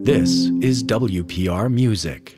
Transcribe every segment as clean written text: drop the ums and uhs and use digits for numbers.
This is WPR Music.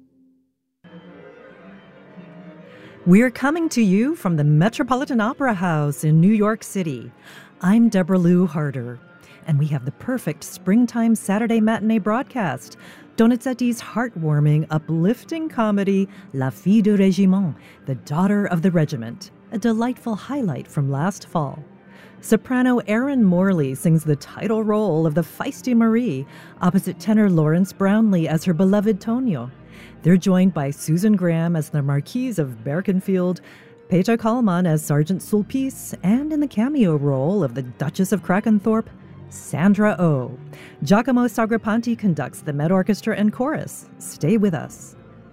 We're coming to you from the Metropolitan Opera House in New York City. I'm Deborah Lou Harder, and we have the perfect springtime Saturday matinee broadcast, Donizetti's heartwarming, uplifting comedy, La Fille du Régiment, The Daughter of the Regiment, a delightful highlight from last fall. Soprano Erin Morley sings the title role of the feisty Marie, opposite tenor Lawrence Brownlee as her beloved Tonio. They're joined by Susan Graham as the Marquise of Berkenfield, Peter Kallman as Sergeant Sulpice, and in the cameo role of the Duchess of Krakenthorpe, Sandra Oh. Giacomo Sagrapanti conducts the Met Orchestra and Chorus. Stay with us.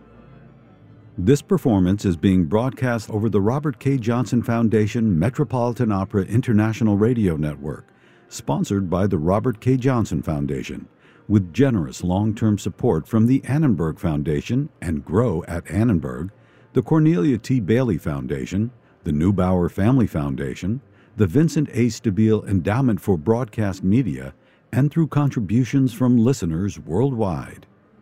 This performance is being broadcast over the Robert K. Johnson Foundation Metropolitan Opera International Radio Network, sponsored by the Robert K. Johnson Foundation, with generous long-term support from the Annenberg Foundation and Grow at Annenberg, the Cornelia T. Bailey Foundation, the Neubauer Family Foundation, the Vincent A. Stabile Endowment for Broadcast Media, and through contributions from listeners worldwide.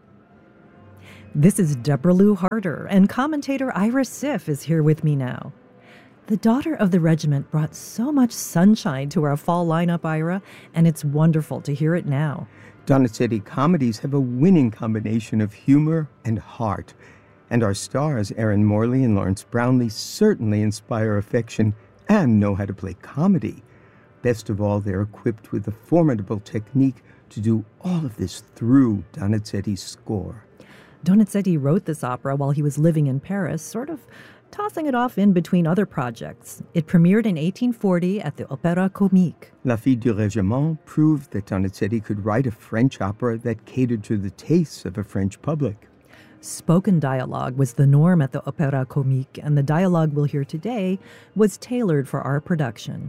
This is Deborah Lou Harder, and commentator Ira Siff is here with me now. The Daughter of the Regiment brought so much sunshine to our fall lineup, Ira, and it's wonderful to hear it now. Donizetti comedies have a winning combination of humor and heart, and our stars, Erin Morley and Lawrence Brownlee, certainly inspire affection and know how to play comedy. Best of all, they're equipped with a formidable technique to do all of this through Donizetti's score. Donizetti wrote this opera while he was living in Paris, sort of tossing it off in between other projects. It premiered in 1840 at the Opéra Comique. La Fille du Régiment proved that Donizetti could write a French opera that catered to the tastes of a French public. Spoken dialogue was the norm at the Opéra Comique, and the dialogue we'll hear today was tailored for our production.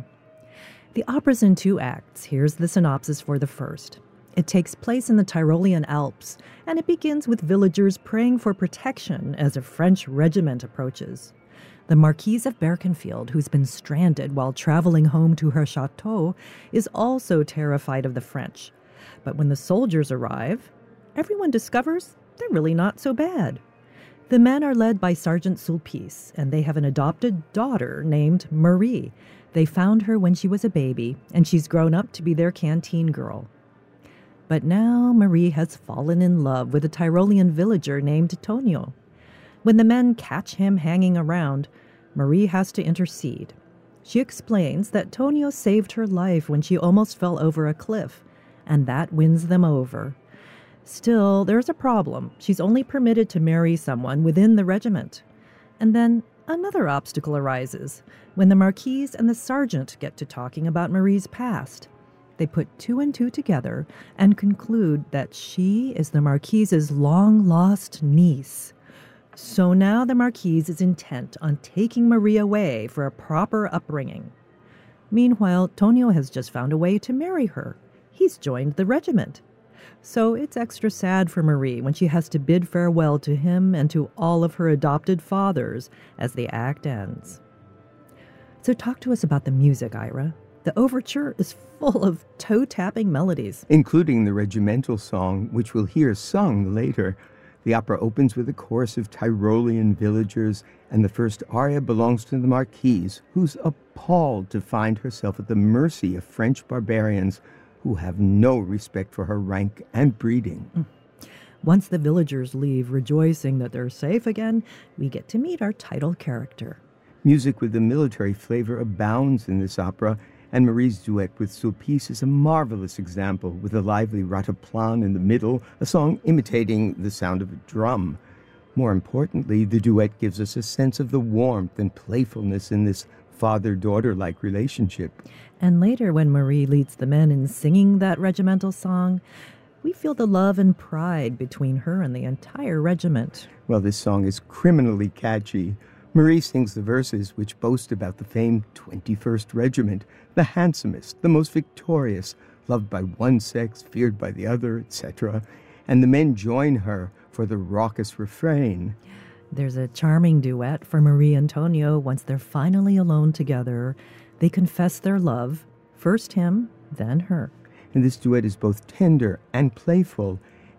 The opera's in 2 acts. Here's the synopsis for the first. It takes place in the Tyrolean Alps, and it begins with villagers praying for protection as a French regiment approaches. The Marquise of Berkenfield, who's been stranded while traveling home to her chateau, is also terrified of the French. But when the soldiers arrive, everyone discovers they're really not so bad. The men are led by Sergeant Sulpice, and they have an adopted daughter named Marie. They found her when she was a baby, and she's grown up to be their canteen girl. But now Marie has fallen in love with a Tyrolean villager named Tonio. When the men catch him hanging around, Marie has to intercede. She explains that Tonio saved her life when she almost fell over a cliff, and that wins them over. Still, there's a problem. She's only permitted to marry someone within the regiment. And then another obstacle arises when the Marquise and the sergeant get to talking about Marie's past. They put 2 and 2 together and conclude that she is the Marquise's long-lost niece. So now the Marquise is intent on taking Marie away for a proper upbringing. Meanwhile, Tonio has just found a way to marry her. He's joined the regiment. So it's extra sad for Marie when she has to bid farewell to him and to all of her adopted fathers as the act ends. So talk to us about the music, Ira. The overture is full of toe-tapping melodies, including the regimental song, which we'll hear sung later. The opera opens with a chorus of Tyrolean villagers, and the first aria belongs to the Marquise, who's appalled to find herself at the mercy of French barbarians who have no respect for her rank and breeding. Once the villagers leave rejoicing that they're safe again, we get to meet our title character. Music with a military flavor abounds in this opera, and Marie's duet with Sulpice is a marvelous example, with a lively rataplan in the middle, a song imitating the sound of a drum. More importantly, the duet gives us a sense of the warmth and playfulness in this father-daughter-like relationship. And later, when Marie leads the men in singing that regimental song, we feel the love and pride between her and the entire regiment. Well, this song is criminally catchy. Marie sings the verses which boast about the famed 21st Regiment, the handsomest, the most victorious, loved by one sex, feared by the other, etc. And the men join her for the raucous refrain. There's a charming duet for Marie and Tonio once they're finally alone together. They confess their love, first him, then her. And this duet is both tender and playful,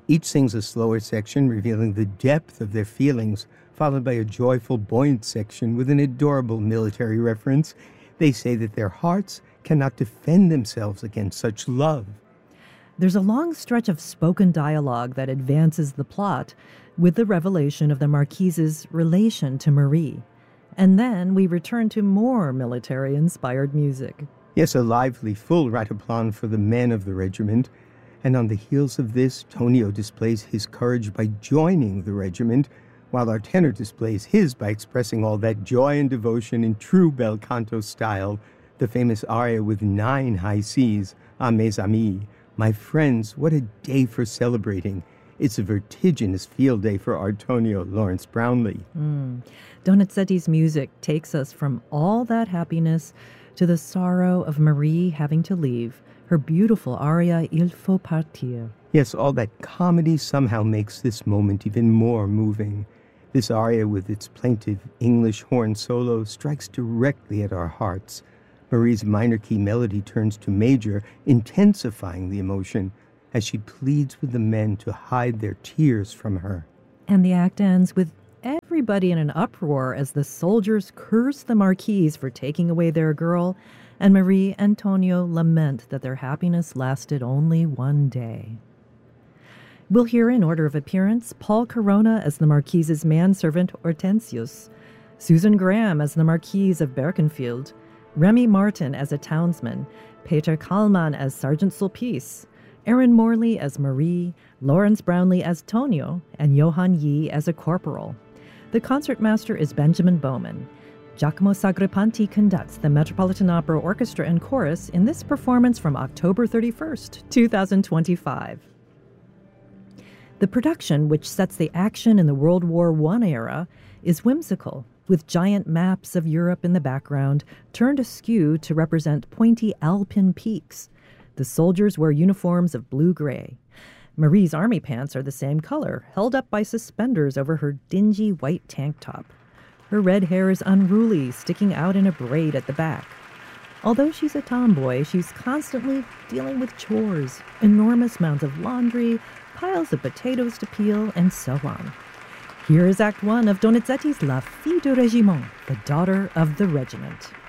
Each sings a slower section revealing the depth of their feelings, followed by a joyful, buoyant section with an adorable military reference. They say that their hearts cannot defend themselves against such love. There's a long stretch of spoken dialogue that advances the plot with the revelation of the Marquise's relation to Marie. And then we return to more military-inspired music. Yes, a lively, full rataplan for the men of the regiment. And on the heels of this, Tonio displays his courage by joining the regiment, while our tenor displays his by expressing all that joy and devotion in true bel canto style, the famous aria with 9 high Cs, Ah mes amis, my friends, what a day for celebrating. It's a vertiginous field day for our Tonio, Lawrence Brownlee. Donizetti's music takes us from all that happiness to the sorrow of Marie having to leave, her beautiful aria Il faut partir. Yes, all that comedy somehow makes this moment even more moving. This aria with its plaintive English horn solo strikes directly at our hearts. Marie's minor key melody turns to major, intensifying the emotion as she pleads with the men to hide their tears from her. And the act ends with everybody in an uproar as the soldiers curse the Marquise for taking away their girl, and Marie and Tonio lament that their happiness lasted only one day. We'll hear in order of appearance Paul Corona as the Marquise's manservant Hortensius, Susan Graham as the Marquise of Berkenfield, Remy Martin as a townsman, Peter Kallmann as Sergeant Sulpice, Erin Morley as Marie, Lawrence Brownlee as Tonio, and Johann Yee as a corporal. The concertmaster is Benjamin Bowman. Giacomo Sagrapanti conducts the Metropolitan Opera Orchestra and Chorus in this performance from October 31st, 2025. The production, which sets the action in the World War I era, is whimsical, with giant maps of Europe in the background turned askew to represent pointy Alpine peaks. The soldiers wear uniforms of blue-gray. Marie's army pants are the same color, held up by suspenders over her dingy white tank top. Her red hair is unruly, sticking out in a braid at the back. Although she's a tomboy, she's constantly dealing with chores, enormous mounds of laundry, piles of potatoes to peel, and so on. Here is Act 1 of Donizetti's La Fille du Régiment, the Daughter of the Regiment.